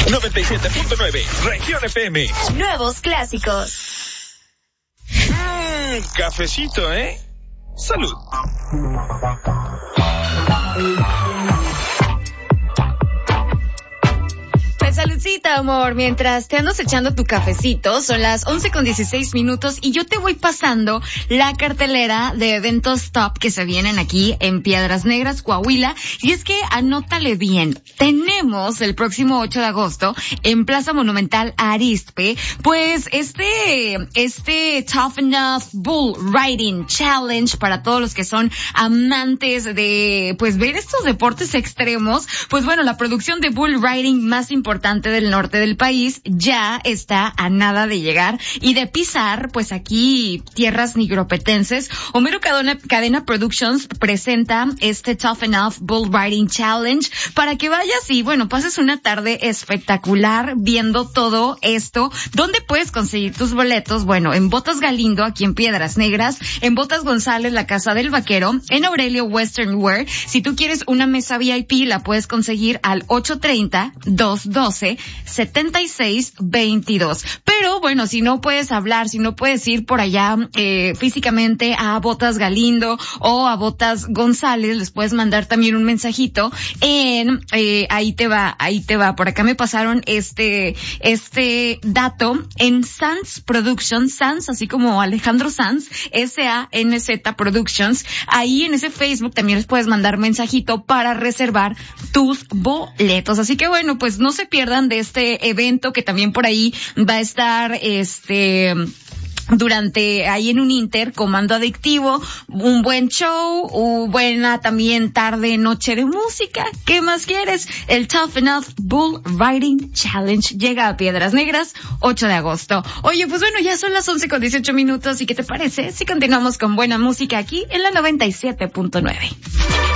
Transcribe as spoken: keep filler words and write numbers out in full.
noventa y siete punto nueve, Región F M. Nuevos clásicos. Mmm, cafecito, ¿eh? Salud. Saludcita, amor, mientras te andas echando tu cafecito, son las once con dieciséis minutos y yo te voy pasando la cartelera de eventos top que se vienen aquí en Piedras Negras, Coahuila, y es que anótale bien, tenemos el próximo ocho de agosto en Plaza Monumental Arizpe, pues este, este Tough Enough Bull Riding Challenge para todos los que son amantes de, pues ver estos deportes extremos, pues bueno, la producción de Bull Riding más importante del norte del país ya está a nada de llegar y de pisar pues aquí tierras nigropetenses. Homero Cadena, Cadena Productions presenta este Tough Enough Bull Riding Challenge para que vayas y bueno, pases una tarde espectacular viendo todo esto. ¿Dónde puedes conseguir tus boletos? Bueno, en Botas Galindo aquí en Piedras Negras, en Botas González la Casa del Vaquero, en Aurelio Western Wear. Si tú quieres una mesa V I P la puedes conseguir al ocho treinta, dos doce, setenta y seis veintidós. Pero bueno, si no puedes hablar, si no puedes ir por allá eh, físicamente a Botas Galindo o a Botas González, les puedes mandar también un mensajito en eh, ahí te va, ahí te va. Por acá me pasaron este este dato en Sanz Productions, Sanz así como Alejandro Sanz, S A N Z Productions. Ahí en ese Facebook también les puedes mandar mensajito para reservar tus boletos. Así que bueno, pues no se pierdan de este evento que también por ahí va a estar este durante ahí en un Inter, Comando Adictivo, un buen show, una buena también tarde, noche de música. ¿Qué más quieres? El Tough Enough Bull Riding Challenge llega a Piedras Negras, ocho de agosto. Oye, pues bueno, ya son las once con dieciocho minutos, ¿y qué te parece si continuamos con buena música aquí en la noventa y siete punto nueve?